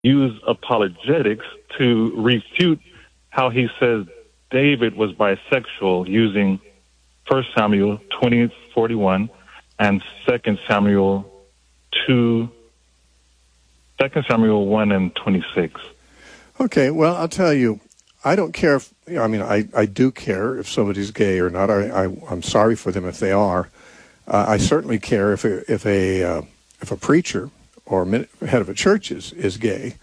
use apologetics to refute how he says David was bisexual using 1 Samuel 20:41 and 2 Samuel 1 and 26. Okay, well, I'll tell you, I don't care if, I do care if somebody's gay or not. I'm sorry for them if they are. I certainly care if a preacher or head of a church is gay.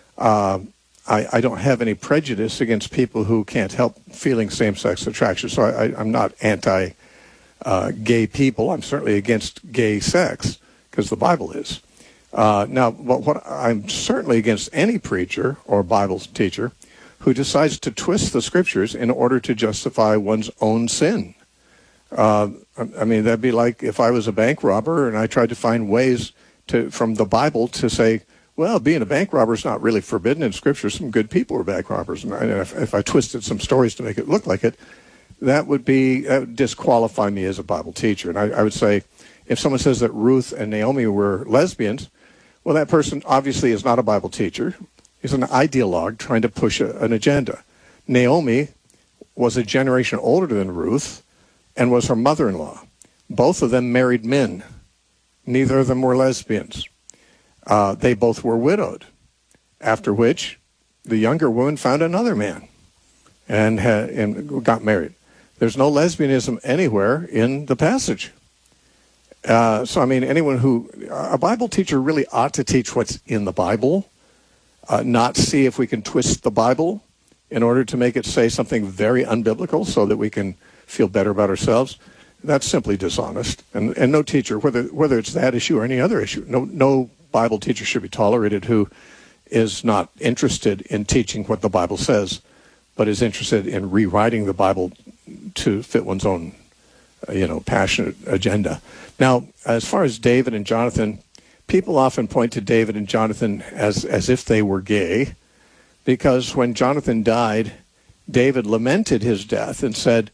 I don't have any prejudice against people who can't help feeling same-sex attraction. So I'm not anti-gay people. I'm certainly against gay sex because the Bible is. Now, what I'm certainly against any preacher or Bible teacher who decides to twist the scriptures in order to justify one's own sin. That'd be like if I was a bank robber and I tried to find ways from the Bible to say, well, being a bank robber is not really forbidden in Scripture. Some good people were bank robbers. And if I twisted some stories to make it look like it, that would disqualify me as a Bible teacher. And I would say, if someone says that Ruth and Naomi were lesbians, well, that person obviously is not a Bible teacher. He's an ideologue trying to push an agenda. Naomi was a generation older than Ruth and was her mother-in-law. Both of them married men. Neither of them were lesbians. They both were widowed, after which the younger woman found another man and got married. There's no lesbianism anywhere in the passage. A Bible teacher really ought to teach what's in the Bible, not see if we can twist the Bible in order to make it say something very unbiblical so that we can feel better about ourselves. That's simply dishonest. And no teacher, whether it's that issue or any other issue, no Bible teacher should be tolerated who is not interested in teaching what the Bible says, but is interested in rewriting the Bible to fit one's own, passionate agenda. Now, as far as David and Jonathan, people often point to David and Jonathan as if they were gay, because when Jonathan died, David lamented his death and said,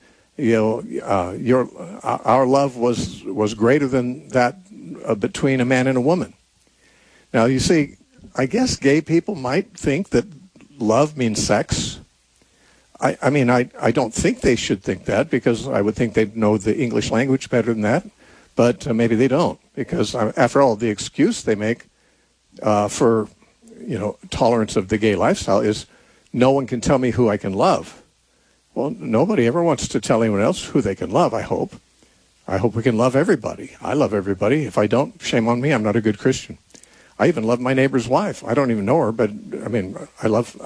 our love was greater than that between a man and a woman. Now, you see, I guess gay people might think that love means sex. I don't think they should think that, because I would think they'd know the English language better than that. But maybe they don't, because after all, the excuse they make for tolerance of the gay lifestyle is no one can tell me who I can love. Well, nobody ever wants to tell anyone else who they can love, I hope. I hope we can love everybody. I love everybody. If I don't, shame on me. I'm not a good Christian. I even love my neighbor's wife. I don't even know her, but I love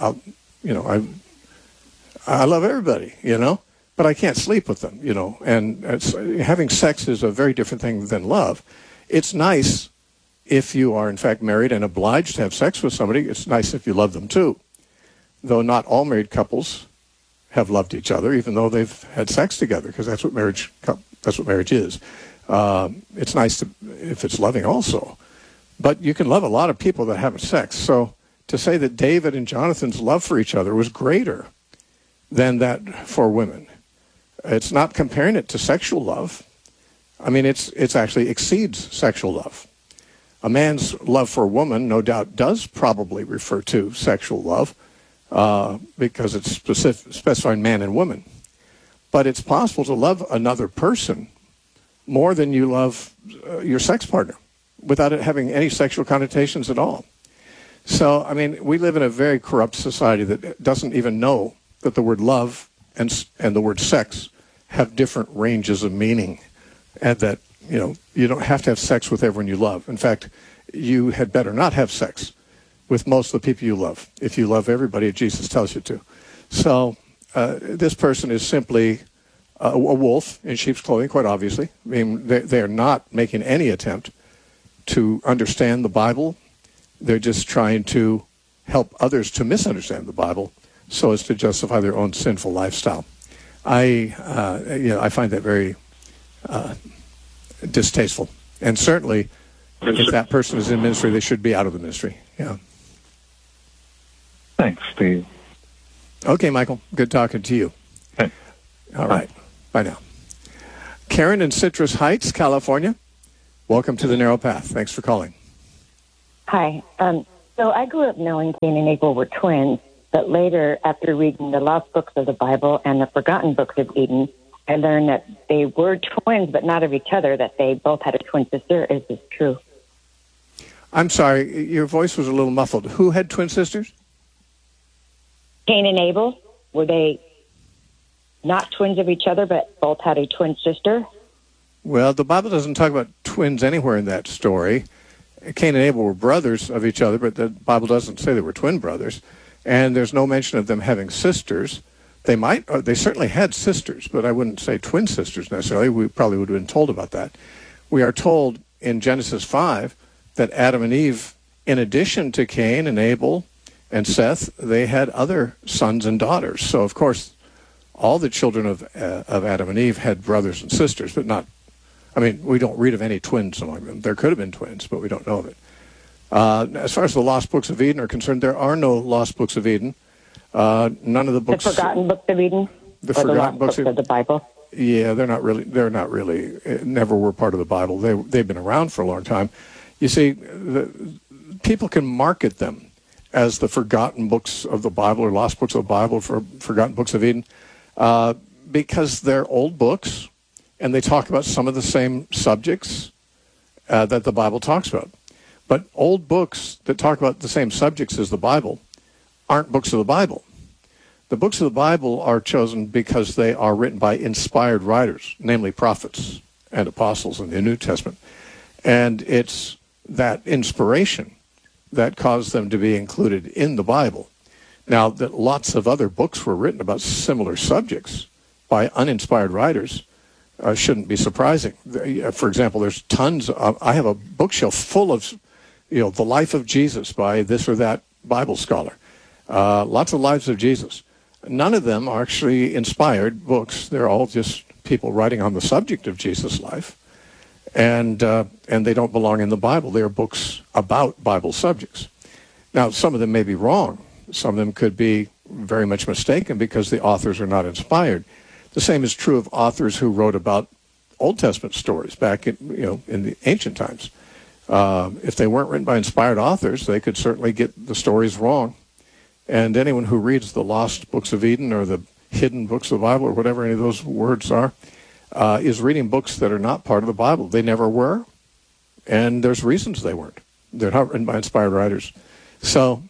everybody, but I can't sleep with them, and having sex is a very different thing than love. It's nice if you are in fact married and obliged to have sex with somebody. It's nice if you love them too, though not all married couples have loved each other, even though they've had sex together, because that's what marriage is. It's nice if it's loving also. But you can love a lot of people that haven't sex. So to say that David and Jonathan's love for each other was greater than that for women, it's not comparing it to sexual love. It's actually exceeds sexual love. A man's love for a woman, no doubt, does probably refer to sexual love, because it's specifying man and woman. But it's possible to love another person more than you love your sex partner, without it having any sexual connotations at all. So, we live in a very corrupt society that doesn't even know that the word love and the word sex have different ranges of meaning, and that, you don't have to have sex with everyone you love. In fact, you had better not have sex with most of the people you love, if you love everybody Jesus tells you to. So this person is simply a wolf in sheep's clothing, quite obviously. They're not making any attempt to understand the Bible. They're just trying to help others to misunderstand the Bible so as to justify their own sinful lifestyle. I find that very distasteful. And certainly, if that person is in ministry, they should be out of the ministry. Yeah. Thanks, Steve. Okay, Michael. Good talking to you. Okay. All right. Bye now. Karen in Citrus Heights, California. Welcome to the Narrow Path. Thanks for calling. Hi. So I grew up knowing Cain and Abel were twins, but later, after reading the lost books of the Bible and the forgotten books of Eden, I learned that they were twins, but not of each other, that they both had a twin sister. Is this true? I'm sorry, your voice was a little muffled. Who had twin sisters? Cain and Abel, were they not twins of each other, but both had a twin sister? Well, the Bible doesn't talk about twins anywhere in that story. Cain and Abel were brothers of each other, but the Bible doesn't say they were twin brothers. And there's no mention of them having sisters. They certainly had sisters, but I wouldn't say twin sisters necessarily. We probably would have been told about that. We are told in Genesis 5 that Adam and Eve, in addition to Cain and Abel and Seth, they had other sons and daughters. So, of course, all the children of Adam and Eve had brothers and sisters, but not, we don't read of any twins among them. There could have been twins, but we don't know of it. As far as the lost books of Eden are concerned, there are no lost books of Eden. None of the books. The forgotten books of Eden? The forgotten books of the Bible? Yeah, they're not really, never were part of the Bible. They've been around for a long time. You see, people can market them as the forgotten books of the Bible or lost books of the Bible, for forgotten books of Eden, because they're old books and they talk about some of the same subjects that the Bible talks about. But old books that talk about the same subjects as the Bible aren't books of the Bible. The books of the Bible are chosen because they are written by inspired writers, namely prophets and apostles in the New Testament. And it's that inspiration that caused them to be included in the Bible. Now, that lots of other books were written about similar subjects by uninspired writers shouldn't be surprising. For example, there's tons I have a bookshelf full of, the life of Jesus by this or that Bible scholar. Lots of lives of Jesus. None of them are actually inspired books. They're all just people writing on the subject of Jesus' life. And they don't belong in the Bible. They are books about Bible subjects. Now, some of them may be wrong. Some of them could be very much mistaken because the authors are not inspired. The same is true of authors who wrote about Old Testament stories back in the ancient times. If they weren't written by inspired authors, they could certainly get the stories wrong. And anyone who reads the lost books of Eden or the hidden books of the Bible or whatever any of those words are, is reading books that are not part of the Bible. They never were, and there's reasons they weren't. They're not written by inspired writers. So,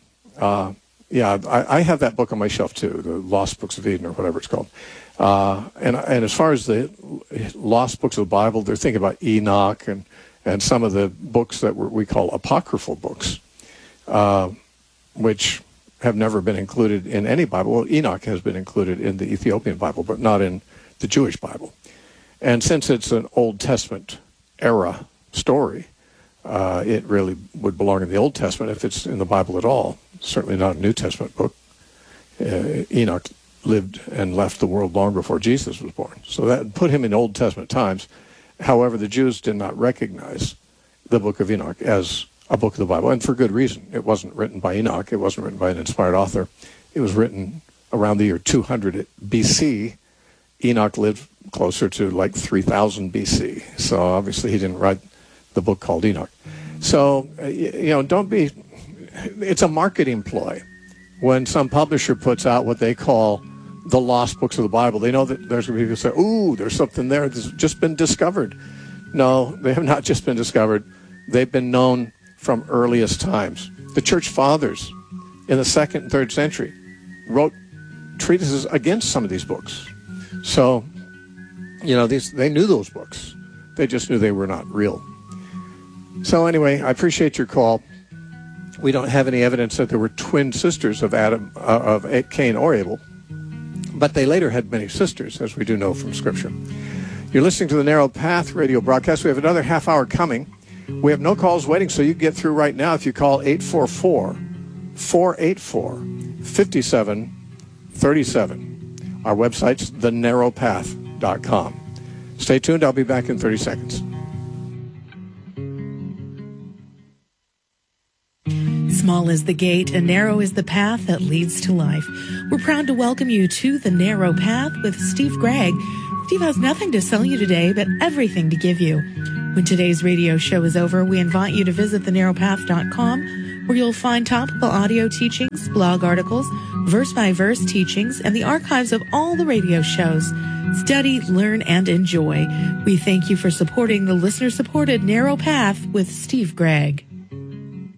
I have that book on my shelf too, the Lost Books of Eden or whatever it's called. And as far as the lost books of the Bible, they're thinking about Enoch and some of the books that we call apocryphal books, which have never been included in any Bible. Well, Enoch has been included in the Ethiopian Bible, but not in the Jewish Bible. And since it's an Old Testament era story, it really would belong in the Old Testament if it's in the Bible at all. Certainly not a New Testament book. Enoch lived and left the world long before Jesus was born. So that put him in Old Testament times. However, the Jews did not recognize the book of Enoch as a book of the Bible, and for good reason. It wasn't written by Enoch. It wasn't written by an inspired author. It was written around the year 200 BC. Enoch lived closer to like 3000 BC. So obviously he didn't write the book called Enoch. So, don't be, it's a marketing ploy. When some publisher puts out what they call the lost books of the Bible, they know that there's going to be people say, ooh, there's something there that's just been discovered. No, they have not just been discovered. They've been known from earliest times. The church fathers in the 2nd and 3rd century wrote treatises against some of these books. So, they knew those books. They just knew they were not real. So anyway, I appreciate your call. We don't have any evidence that there were twin sisters of Cain or Abel, but they later had many sisters, as we do know from Scripture. You're listening to the Narrow Path radio broadcast. We have another half hour coming. We have no calls waiting, so you can get through right now if you call 844-484-5737. Our website's thenarrowpath.com. Stay tuned. I'll be back in 30 seconds. Small is the gate and narrow is the path that leads to life. We're proud to welcome you to The Narrow Path with Steve Gregg. Steve has nothing to sell you today, but everything to give you. When today's radio show is over, we invite you to visit thenarrowpath.com, where you'll find topical audio teachings, blog articles, verse-by-verse teachings, and the archives of all the radio shows. Study, learn, and enjoy. We thank you for supporting the listener-supported Narrow Path with Steve Gregg.